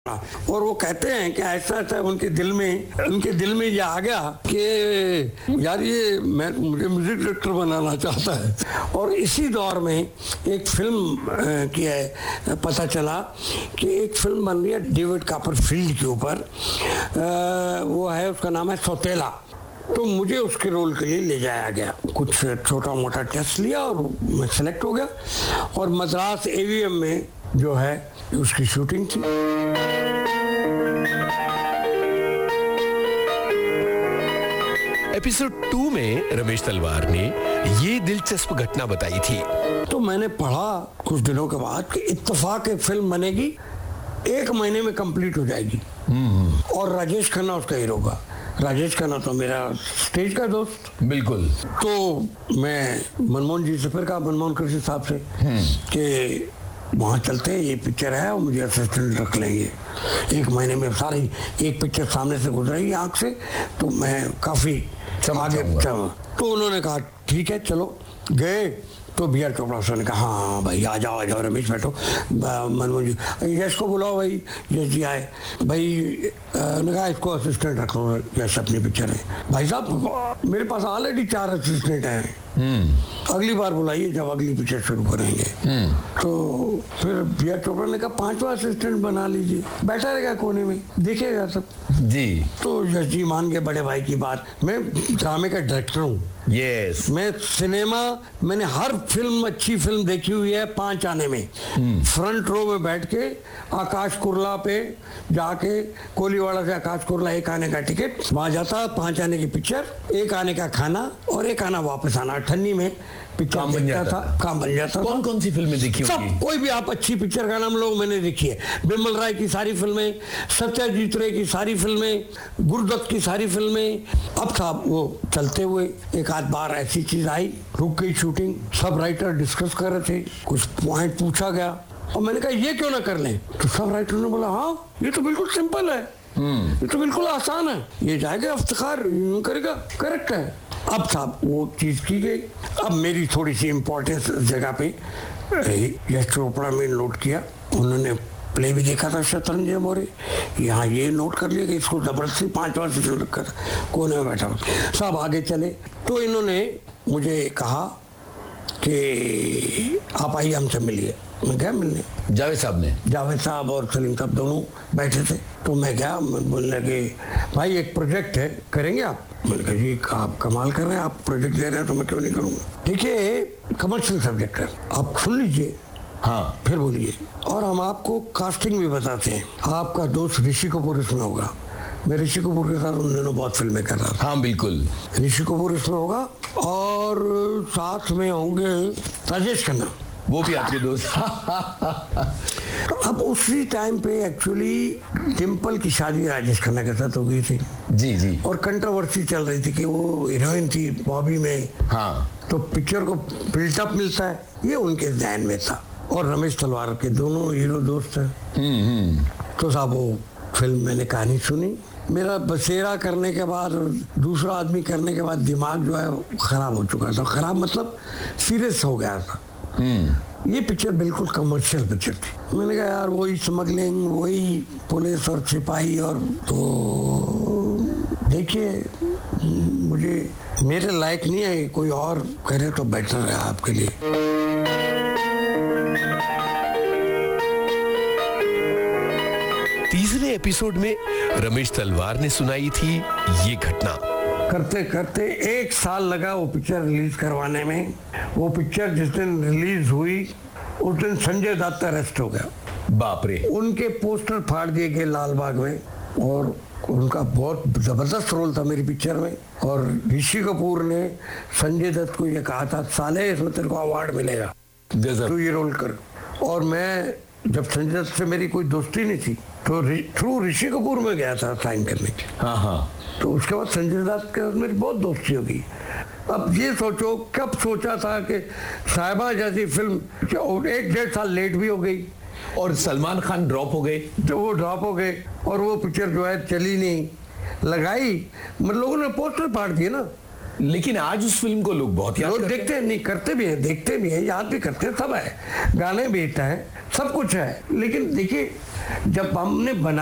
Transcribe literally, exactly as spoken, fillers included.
और वो कहते हैं कि ऐसा ऐसा उनके दिल में उनके दिल में ये आ गया कि यार ये मैं मुझे म्यूजिक डायरेक्टर बनाना चाहता है। और इसी दौर में एक फिल्म की है, पता चला कि एक फिल्म बन रही है डेविड कॉपरफील्ड के ऊपर, वो है उसका नाम है सौतेला। तो मुझे उसके रोल के लिए ले जाया गया, कुछ छोटा मोटा टेस्ट लिया और मैं सेलेक्ट हो गया और मद्रास एवीएम में जो है उसकी शूटिंग थी। एपिसोड टू में रमेश तलवार ने ये दिलचस्प घटना बताई थी। तो मैंने पढ़ा कुछ दिनों के बाद कि इत्तेफाक एक फिल्म बनेगी, एक महीने में कंप्लीट हो जाएगी और राजेश खन्ना उसका हीरो होगा। राजेश खन्ना तो मेरा स्टेज का दोस्त। बिल्कुल। तो मैं मनमोहन जी से फिर कहा, मनमोहन कृष्ण साहब से कि वहाँ चलते हैं, ये पिक्चर है और मुझे असिस्टेंट रख लेंगे, एक महीने में सारी एक पिक्चर सामने से गुजरेगी आँख से, तो मैं काफ़ी आगे चल। तो उन्होंने कहा ठीक है चलो। गए तो बी आर चोपड़ा साहब ने कहा हाँ भाई आ जाओ आ जाओ रमेश बैठो। मनमोहन जी यश को बुलाओ, भाई यश जी आए, भाई ने कहा इसको असिस्टेंट रखो, यश अपनी पिक्चर है। भाई साहब मेरे पास ऑलरेडी चार असिस्टेंट हैं, अगली बार बुलाइए जब अगली पिक्चर शुरू करेंगे। तो फिर बी आर चोपड़ा ने कहा पांचवा असिस्टेंट बना लीजिए, बैठा रहेगा कोने में देखेगा सब जी। तो यश जी मान गए बड़े भाई की बात। मैं ड्रामे का डायरेक्टर हूँ। यस। मैं सिनेमा मैंने हर फिल्म अच्छी फिल्म देखी हुई है पांच आने में। फ्रंट रो में बैठ के आकाश कुरला पे जाके कोलीवाड़ा से आकाश कुरला एक आने का टिकट, वहां जाता, पांच आने की पिक्चर, एक आने का खाना और एक आना वापस आना। अठन्नी में पिक्चर बन जाता था, काम बन जाता। कौन कौन सी फिल्में देखी सब, कोई भी आप अच्छी पिक्चर का नाम लोग मैंने देखी है। बिमल राय की सारी फिल्में, सत्यजीत रे की सारी फिल्में, गुरुदत्त की सारी फिल्में। अब साहब वो चलते हुए एक आध बार ऐसी चीज आई, रुक गई शूटिंग, सब राइटर डिस्कस कर रहे थे, कुछ पॉइंट पूछा गया और मैंने कहा ये क्यों ना कर लें। तो सब राइटर ने बोला हाँ ये तो बिल्कुल सिंपल है, ये तो बिल्कुल आसान है, ये जाएगा इफ्तिखार यूं करेगा, करेक्ट है। अब साहब वो चीज की गई। अब मेरी थोड़ी सी इम्पोर्टेंस जगह पे यश चोपड़ा में नोट किया, उन्होंने प्ले भी देखा था शतरंज मोरे, यहाँ ये नोट कर लिया कि इसको जबरदस्ती पांच बार से रखा था, कोने में बैठा साहब आगे चले। तो इन्होंने मुझे कहा कि आप आइए हमसे मिलिए। मैं गया मिलने, जावेद साहब ने, जावेद साहब और सलीम साहब दोनों बैठे थे। तो मैं गया, बोलने लगे भाई एक प्रोजेक्ट है करेंगे आप। मैंने कहा जी आप कमाल कर रहे हैं, आप प्रोजेक्ट ले रहे हैं तो मैं क्यों नहीं करूँगा। देखिए कमर्शियल सब्जेक्ट है, आप सुन लीजिए हाँ फिर बोलिए। और हम आपको कास्टिंग भी बताते हैं, आपका दोस्त ऋषि कपूर इसमें होगा। मैं ऋषि कपूर के साथ उन दिनों बहुत फिल्में कर रहा था। हाँ बिल्कुल। ऋषि कपूर इसमें होगा और साथ में होंगे राजेश खन्ना, वो भी आपके दोस्त। अब उसी टाइम पे एक्चुअली डिम्पल की शादी राजेश खन्ना के साथ हो गई थी। जी जी। और कंट्रोवर्सी चल रही थी कि वो हीरोइन थी बॉबी में। हाँ। तो पिक्चर को बिल्टअप मिलता है, ये उनके ध्यान में था। और रमेश तलवार के दोनों हीरो दोस्त हैं। तो साहब वो फिल्म मैंने कहानी सुनी, मेरा बसेरा करने के बाद दूसरा आदमी करने के बाद दिमाग जो है खराब हो चुका था। खराब मतलब सीरियस हो गया था। ये पिक्चर बिल्कुल कमर्शियल पिक्चर थी। मैंने कहा यार वही स्मगलिंग, वही पुलिस और सिपाही, और तो देखिए मुझे मेरे लायक नहीं है, कोई और करे तो बेटर है आपके लिए। तीसरे एपिसोड में रमेश तलवार ने सुनाई थी ये घटना। करते करते एक साल लगा वो पिक्चर रिलीज करवाने में। वो पिक्चर जिस दिन रिलीज हुई उस दिन संजय दत्त अरेस्ट हो गया। बाप रे। उनके पोस्टर फाड़ दिए गए लाल बाग में और उनका बहुत जबरदस्त रोल था मेरी पिक्चर में। और ऋषि कपूर ने संजय दत्त को ये कहा था साले इसमें तेरे को अवार्ड मिलेगा, तू ये रोल कर। और मैं जब संजय दत्त से मेरी कोई दोस्ती नहीं थी तो थ्रू ऋषि कपूर में गया था साइन करने के। हाँ हाँ। तो उसके बाद संजय दत्त के साथ मेरी बहुत दोस्ती हो गई। अब ये सोचो कब सोचा था कि साहिबा जैसी फिल्म एक डेढ़ साल लेट भी हो गई और सलमान खान ड्रॉप हो गए। तो वो ड्रॉप हो गए और वो पिक्चर जो है चली नहीं, लगाई मतलब लोगों ने पोस्टर फाड़ दिए ना, लेकिन आज उस फिल्म को लोग बहुत याद लोग करते देखते हैं, नहीं करते भी हैं, देखते भी हैं, याद भी करते हैं, सब है, गाने भी है, सब कुछ है। लेकिन देखिए जब हमने बना